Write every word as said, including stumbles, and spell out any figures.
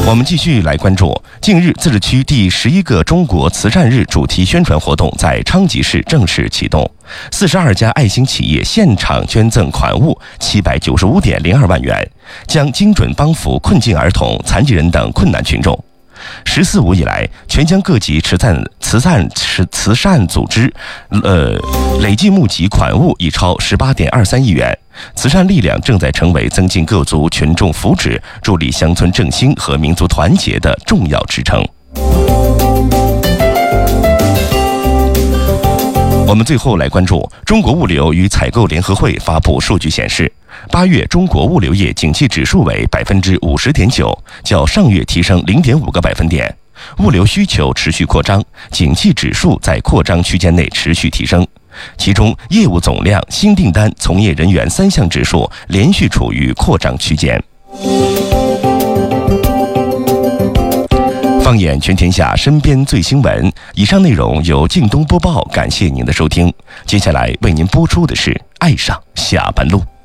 我们继续来关注，近日自治区第十一个中国慈善日主题宣传活动在昌吉市正式启动，四十二家爱心企业现场捐赠款物七百九十五点零二万元，将精准帮扶困境儿童、残疾人等困难群众。十四五以来，全疆各级慈善慈善慈慈善组织，呃，累计募集款物已超十八点二三亿元。慈善力量正在成为增进各族群众福祉、助力乡村振兴和民族团结的重要支撑。我们最后来关注中国物流与采购联合会发布数据显示，八月中国物流业景气指数为百分之五十点九，较上月提升零点五个百分点。物流需求持续扩张，景气指数在扩张区间内持续提升。其中，业务总量、新订单、从业人员三项指数连续处于扩张区间。放眼全天下，身边最新闻。以上内容由晋东播报，感谢您的收听。接下来为您播出的是《爱上下班路》。